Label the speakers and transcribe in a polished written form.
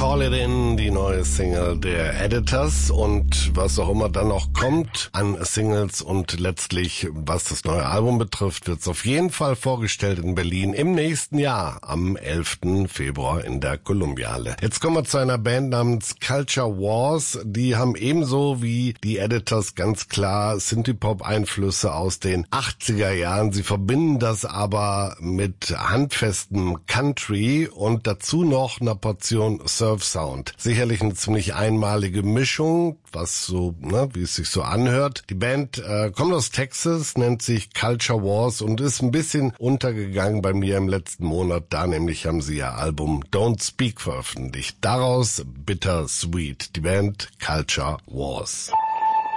Speaker 1: Call It In, die neue Single der Editors, und was auch immer dann noch kommt an Singles und letztlich, was das neue Album betrifft, wird es auf jeden Fall vorgestellt in Berlin im nächsten Jahr am 11. Februar in der Columbiale. Jetzt kommen wir zu einer Band namens Culture Wars. Die haben ebenso wie die Editors ganz klar Synthie-Pop-Einflüsse aus den 80er Jahren. Sie verbinden das aber mit handfestem Country und dazu noch einer Portion Surf-Sound. Sicherlich eine ziemlich einmalige Mischung, was so, wie es sich so anhört. Die Band kommt aus Texas, nennt sich Culture Wars und ist ein bisschen untergegangen bei mir im letzten Monat. Da nämlich haben sie ihr Album Don't Speak veröffentlicht. Daraus Bitter Sweet, die Band Culture Wars.